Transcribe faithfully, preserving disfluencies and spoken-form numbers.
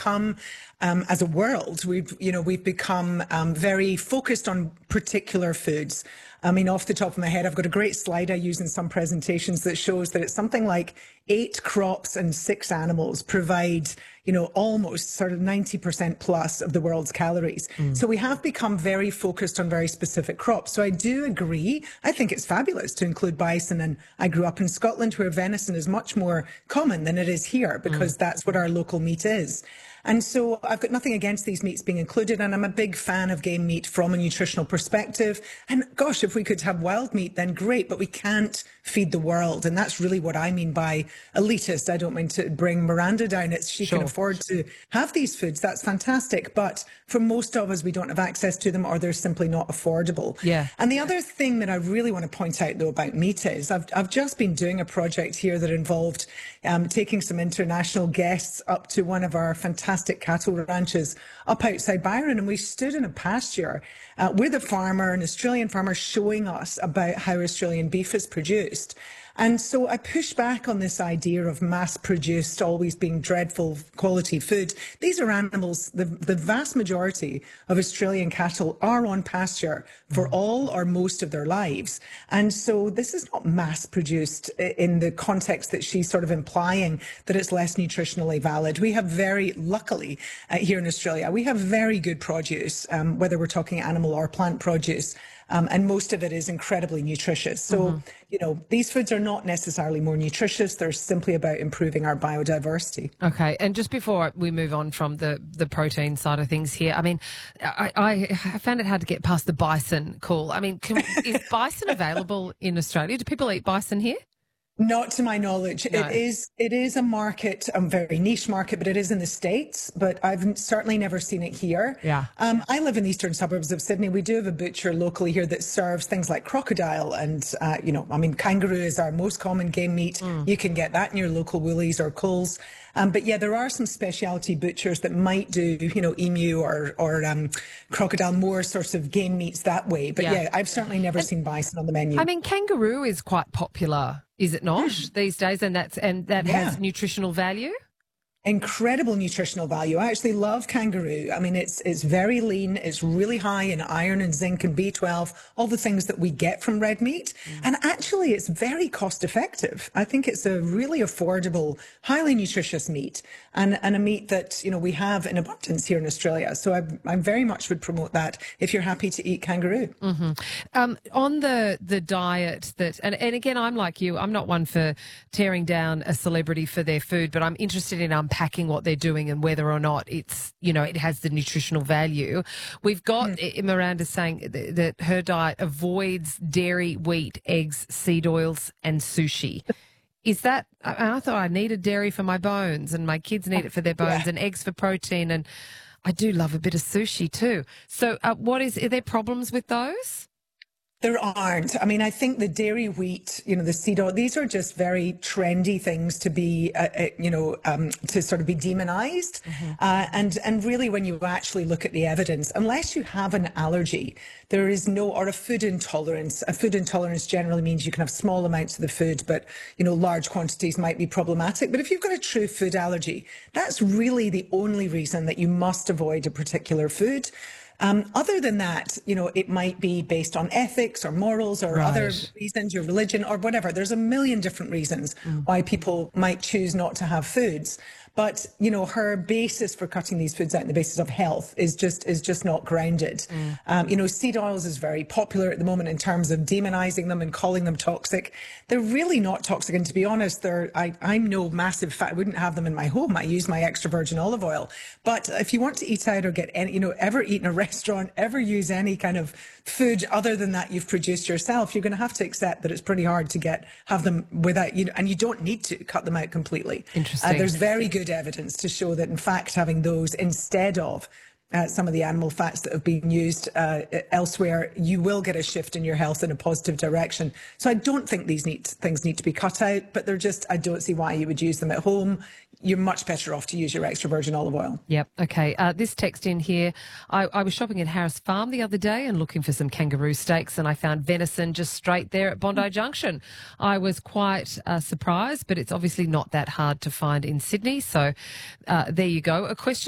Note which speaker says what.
Speaker 1: become, um, as a world, we've, you know, we've become um, very focused on particular foods. I mean, off the top of my head, I've got a great slide I use in some presentations that shows that it's something like eight crops and six animals provide, you know, almost sort of ninety percent plus of the world's calories. Mm. So we have become very focused on very specific crops. So I do agree. I think it's fabulous to include bison. And I grew up in Scotland where venison is much more common than it is here because mm. that's what our local meat is. And so I've got nothing against these meats being included, and I'm a big fan of game meat from a nutritional perspective. And gosh, if we could have wild meat, then great, but we can't feed the world. And that's really what I mean by elitist. I don't mean to bring Miranda down. It's she sure. can afford to have these foods. That's fantastic. But for most of us, we don't have access to them or they're simply not affordable.
Speaker 2: Yeah.
Speaker 1: And the other thing that I really want to point out, though, about meat is I've, I've just been doing a project here that involved um, taking some international guests up to one of our fantastic cattle ranches up outside Byron, and we stood in a pasture uh, with a farmer, an Australian farmer, showing us about how Australian beef is produced. And so I push back on this idea of mass-produced, always being dreadful quality food. These are animals, the, the vast majority of Australian cattle are on pasture for all or most of their lives. And so this is not mass-produced in the context that she's sort of implying that it's less nutritionally valid. We have very, luckily, uh, here in Australia, we have very good produce, um, whether we're talking animal or plant produce. Um, and most of it is incredibly nutritious. So, mm-hmm. you know, these foods are not necessarily more nutritious. They're simply about improving our biodiversity.
Speaker 2: Okay. And just before we move on from the, the protein side of things here, I mean, I, I found it hard to get past the bison call. I mean, can, is bison available in Australia? Do people eat bison here?
Speaker 1: Not to my knowledge. No. It is it is a market, a very niche market, but it is in the States. But I've certainly never seen it here.
Speaker 2: Yeah.
Speaker 1: Um, I live in the eastern suburbs of Sydney. We do have a butcher locally here that serves things like crocodile and, uh, you know, I mean, kangaroo is our most common game meat. Mm. You can get that in your local Woolies or Coles. Um, but yeah, there are some specialty butchers that might do, you know, emu or or um, crocodile, more sorts of game meats that way. But yeah, yeah I've certainly never and, seen bison on the menu.
Speaker 2: I mean, kangaroo is quite popular, is it not, mm. these days? And that's and that yeah. has nutritional value.
Speaker 1: Incredible nutritional value. I actually love kangaroo. I mean, it's it's very lean. It's really high in iron and zinc and B twelve, all the things that we get from red meat. Mm. And actually, it's very cost effective. I think it's a really affordable, highly nutritious meat and, and a meat that, you know, we have in abundance here in Australia. So I, I very much would promote that if you're happy to eat kangaroo.
Speaker 2: Mm-hmm. Um, on the, the diet that, and, and again, I'm like you, I'm not one for tearing down a celebrity for their food, but I'm interested in unpacking packing what they're doing and whether or not it's, you know, it has the nutritional value. We've got mm. Miranda saying that, that her diet avoids dairy, wheat, eggs, seed oils and sushi. Is that, I, I thought I needed dairy for my bones and my kids need it for their bones yeah. and eggs for protein, and I do love a bit of sushi too. So uh, what is, are there problems with those?
Speaker 1: There aren't. I mean, I think the dairy, wheat, you know, the seed oil, these are just very trendy things to be, uh, uh, you know, um, to sort of be demonized. Mm-hmm. Uh, and, and really, when you actually look at the evidence, unless you have an allergy, there is no, or a food intolerance. A food intolerance generally means you can have small amounts of the food, but, you know, large quantities might be problematic. But if you've got a true food allergy, that's really the only reason that you must avoid a particular food. Um, other than that, you know, it might be based on ethics or morals or right. other reasons, your religion or whatever. There's a million different reasons mm. why people might choose not to have foods. But, you know, her basis for cutting these foods out on the basis of health is just is just not grounded. Mm. Um, you know, seed oils is very popular at the moment in terms of demonizing them and calling them toxic. They're really not toxic. And to be honest, they're, I, I'm no massive fan. I wouldn't have them in my home. I use my extra virgin olive oil. But if you want to eat out or get any, you know, ever eat in a restaurant, ever use any kind of food other than that you've produced yourself, you're going to have to accept that it's pretty hard to get, have them without, you know, and you don't need to cut them out completely.
Speaker 2: Interesting.
Speaker 1: Uh, there's very good evidence to show that, in fact, having those instead of uh, some of the animal fats that have been used uh, elsewhere, you will get a shift in your health in a positive direction. So I don't think these need, things need to be cut out, but they're just, I don't see why you would use them at home. You're much better off to use your extra virgin olive oil.
Speaker 2: Yep. Okay. Uh, this text in here, I, I was shopping at Harris Farm the other day and looking for some kangaroo steaks, and I found venison just straight there at Bondi Junction. I was quite uh, surprised, but it's obviously not that hard to find in Sydney. So uh, there you go. A question.